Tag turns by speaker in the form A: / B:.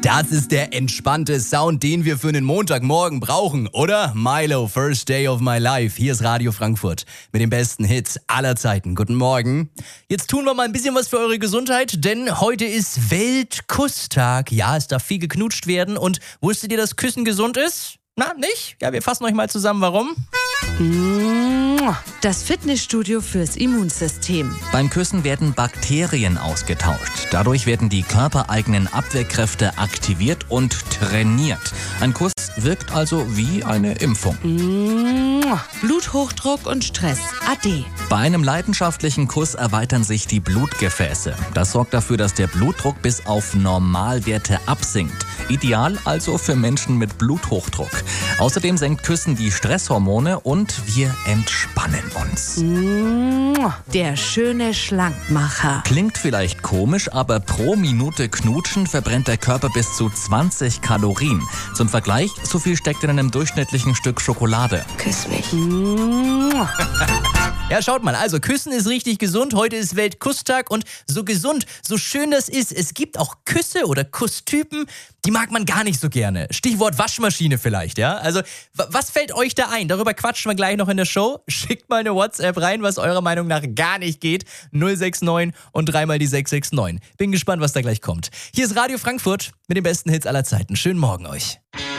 A: Das ist der entspannte Sound, den wir für einen Montagmorgen brauchen, oder? Milo, First Day of My Life. Hier ist Radio Frankfurt mit den besten Hits aller Zeiten. Guten Morgen. Jetzt tun wir mal ein bisschen was für eure Gesundheit, denn heute ist Weltkusstag. Ja, es darf viel geknutscht werden. Und wusstet ihr, dass Küssen gesund ist? Na, nicht? Ja, wir fassen euch mal zusammen, warum.
B: Das Fitnessstudio fürs Immunsystem.
C: Beim Küssen werden Bakterien ausgetauscht. Dadurch werden die körpereigenen Abwehrkräfte aktiviert und trainiert. Ein Kuss wirkt also wie eine Impfung.
B: Bluthochdruck und Stress. Ade.
C: Bei einem leidenschaftlichen Kuss erweitern sich die Blutgefäße. Das sorgt dafür, dass der Blutdruck bis auf Normalwerte absinkt. Ideal also für Menschen mit Bluthochdruck. Außerdem senkt Küssen die Stresshormone und wir entspannen uns.
B: Der schöne Schlankmacher.
C: Klingt vielleicht komisch, aber pro Minute Knutschen verbrennt der Körper bis zu 20 Kalorien. Zum Vergleich, so viel steckt in einem durchschnittlichen Stück Schokolade.
B: Küss mich.
A: Ja, schaut mal, also Küssen ist richtig gesund. Heute ist Weltkusstag und so gesund, so schön das ist, es gibt auch Küsse oder Kusstypen, die mag man gar nicht so gerne. Stichwort Waschmaschine vielleicht, ja? Also, was fällt euch da ein? Darüber quatschen wir gleich noch in der Show. Schickt mal eine WhatsApp rein, was eurer Meinung nach gar nicht geht. 069 und dreimal die 669. Bin gespannt, was da gleich kommt. Hier ist Radio Frankfurt mit den besten Hits aller Zeiten. Schönen Morgen euch.